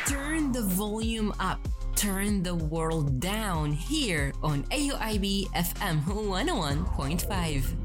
Turn the volume up. Turn the world down here on AUIB FM 101.5.